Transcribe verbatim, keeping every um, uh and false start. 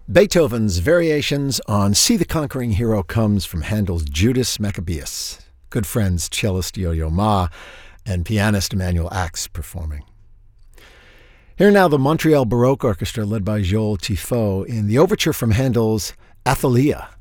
Beethoven's Variations on See the Conquering Hero comes from Handel's Judas Maccabeus. Good friends cellist Yo-Yo Ma and pianist Emanuel Ax performing. Here now the Montreal Baroque Orchestra led by Joel Tifo in the overture from Handel's Athalia.